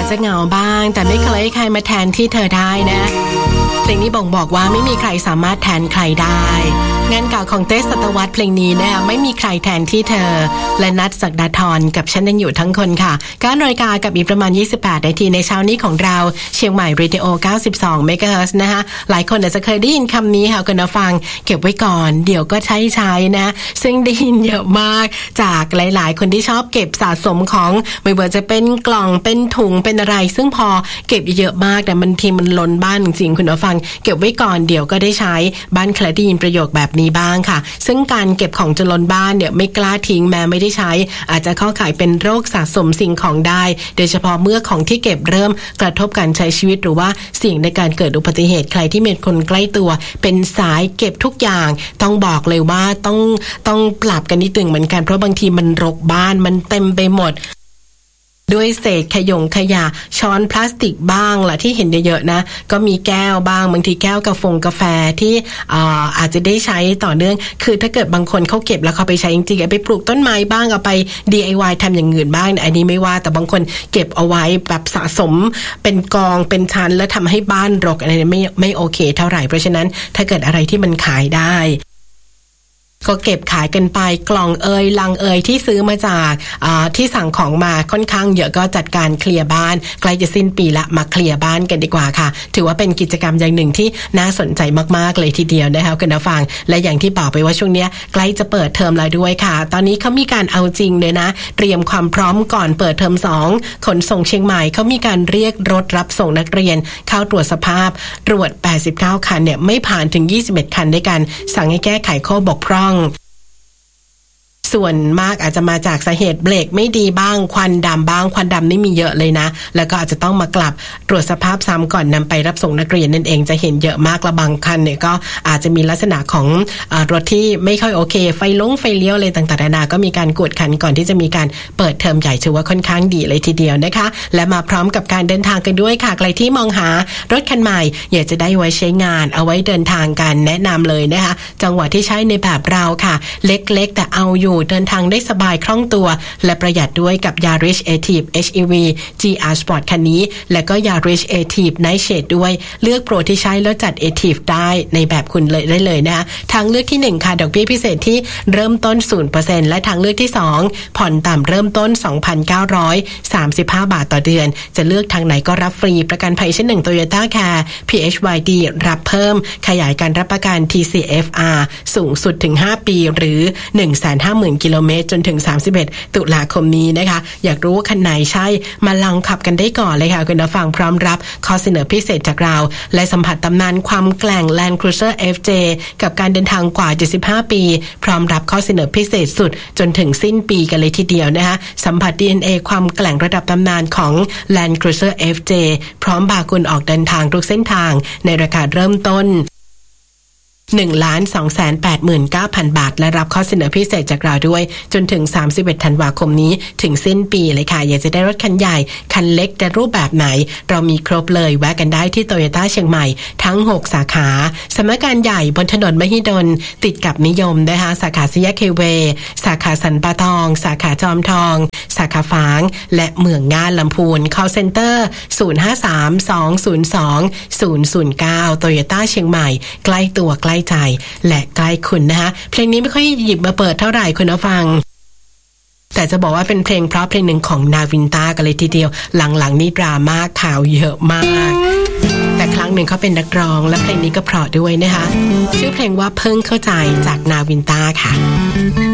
จะเหงาบ้างแต่ไม่เคยให้ใครมาแทนที่เธอได้นะเพลงนี้บ่งบอกว่าไม่มีใครสามารถแทนใครได้งานเก่าของเต้ศตวรรษเพลงนี้เนี่ยไม่มีใครแทนที่เธอและนัทศักดาธรกับฉันยังอยู่ทั้งคนค่ะ9 นาฬิกากับอีกประมาณ28 นาทีในเช้านี้ของเราเชียงใหม่เรดิโอ92 เมกะเฮิรตซ์นะคะหลายคนอาจจะเคยได้ยินคำนี้ค่ะคุณผู้ฟังเก็บไว้ก่อนเดี๋ยวก็ใช้นะซึ่งได้ยินเยอะมากจากหลายๆคนที่ชอบเก็บสะสมของไม่ว่าจะเป็นกล่องเป็นถุงเป็นอะไรซึ่งพอเก็บเยอะมากแต่บางทีมันล้นบ้านจริงๆคุณผู้ฟังเก็บไว้ก่อนเดี๋ยวก็ได้ใช้บ้านใครได้ยินประโยคแบบนี้บ้างค่ะซึ่งการเก็บของจนล้นบ้านเนี่ยไม่กล้าทิ้งแม้ไม่ได้ใช้อาจจะเข้าข่ายเป็นโรคสะสมสิ่งของได้โดยเฉพาะเมื่อของที่เก็บเริ่มกระทบการใช้ชีวิตหรือว่าเสี่ยงในการเกิดอุบัติเหตุใครที่มีคนใกล้ตัวเป็นสายเก็บทุกอย่างต้องบอกเลยว่าต้องปรับกันนิดนึงเหมือนกันเพราะบางทีมันรกบ้านมันเต็มไปหมดด้วยเศษขยะช้อนพลาสติกบ้างล่ะที่เห็นเยอะๆนะก็มีแก้วบ้างบางทีแก้วกาแฟที่อาจจะได้ใช้ต่อเนื่องคือถ้าเกิดบางคนเขาเก็บแล้วเขาไปใช้จริงๆเอาไปปลูกต้นไม้บ้างเอาไป DIY ทำอย่างอื่นบ้างอันนี้ไม่ว่าแต่บางคนเก็บเอาไว้แบบสะสมเป็นกองเป็นชั้นแล้วทำให้บ้านรกอะไรไม่โอเคเท่าไหร่เพราะฉะนั้นถ้าเกิดอะไรที่มันขายได้ก็เก็บขายกันไปกล่องลังที่ซื้อมาจากที่สั่งของมาค่อนข้างเยอะก็จัดการเคลียร์บ้านใกล้จะสิ้นปีละมาเคลียร์บ้านกันดีกว่าค่ะถือว่าเป็นกิจกรรมอย่างหนึ่งที่น่าสนใจมากๆเลยทีเดียวนะคะคุณผู้ฟังและอย่างที่บอกไปว่าช่วงนี้ใกล้จะเปิดเทอมแล้วด้วยค่ะตอนนี้เขามีการเอาจริงเลยนะเตรียมความพร้อมก่อนเปิดเทอม2ขนส่งเชียงใหม่เขามีการเรียกรถรับส่งนักเรียนเข้าตรวจสภาพตรวจ89คันเนี่ยไม่ผ่านถึง21คันด้วยกันสั่งให้แก้ไขข้อบกพร่องส่วนมากอาจจะมาจากสาเหตุเบรกไม่ดีบ้างควันดำบ้างควันดำนี่มีเยอะเลยนะแล้วก็อาจจะต้องมากลับตรวจสภาพซ้ำก่อนนำไปรับส่งนักเรียนนั่นเองจะเห็นเยอะมากและบางคันเนี่ยก็อาจจะมีลักษณะของรถที่ไม่ค่อยโอเคไฟเลี้ยวอะไรต่างๆนานาก็มีการกวดขันก่อนที่จะมีการเปิดเทอมใหญ่ถือว่าค่อนข้างดีเลยทีเดียวนะคะและมาพร้อมกับการเดินทางกันด้วยค่ะใครที่มองหารถคันใหม่อยากจะได้ไว้ใช้งานเอาไว้เดินทางกันแนะนำเลยนะคะจังหวะที่ใช้ในแบบเราค่ะเล็กๆแต่เอาอยู่เดินทางได้สบายคล่องตัวและประหยัดด้วยกับ Yaris Active HEV GR Sport คันนี้และก็ Yaris Active Night Shade ด้วยเลือกโปรที่ใช้แล้วจัด Active ได้ในแบบคุณเลยได้เลยนะคะทางเลือกที่1ค่ะดอกเบี้ยพิเศษที่เริ่มต้น 0% และทางเลือกที่2ผ่อนต่ำเริ่มต้น 2,935 บาทต่อเดือนจะเลือกทางไหนก็รับฟรีประกันภัยชั้น1 Toyota Care PHYD รับเพิ่มขยายการรับประกัน TCFR สูงสุดถึง5ปีหรือ 150,000 กิโลเมตรจนถึง31 ตุลาคมนี้นะคะอยากรู้ว่าคันไหนใช่มาลองขับกันได้ก่อนเลยค่ะคุณผู้ฟังพร้อมรับข้อเสนอพิเศษจากเราและสัมผัสตำนานความแกร่ง Land Cruiser FJ กับการเดินทางกว่า75ปีพร้อมรับข้อเสนอพิเศษสุดจนถึงสิ้นปีกันเลยทีเดียวนะคะสัมผัส DNA ความแกร่งระดับตำนานของ Land Cruiser FJ พร้อมพาคุณออกเดินทางทุกเส้นทางในราคาเริ่มต้น1,289,000 บาทและรับข้อเสนอพิเศษจากเราด้วยจนถึง31 ธันวาคมนี้ถึงสิ้นปีเลยค่ะอยากจะได้รถคันใหญ่คันเล็กแต่รูปแบบไหนเรามีครบเลยแวะกันได้ที่ Toyota เชียงใหม่ทั้ง6สาขาสำนักงานใหญ่บนถนนมหิดลติดกับนิยมนะคะสาขาสี่แยกเคเวสาขาสันป่าทองสาขาจอมทองสาขาฝางและเมืองง่านลำพูน call center 053-202-009 Toyota เชียงใหม่ใกล้ตัวใกล้ใจและใกล้คุณนะคะเพลงนี้ไม่ค่อยหยิบมาเปิดเท่าไหร่คุณผู้ฟังแต่จะบอกว่าเป็นเพลงเพราะเพลงหนึ่งของนาวินต้ากันเลยทีเดียวหลังๆนี่ดราม่าข่าวเยอะมากแต่ครั้งหนึ่งเขาเป็นนักร้องและเพลงนี้ก็เพราะด้วยนะคะชื่อเพลงว่าเพิ่งเข้าใจจากนาวินต้าค่ะ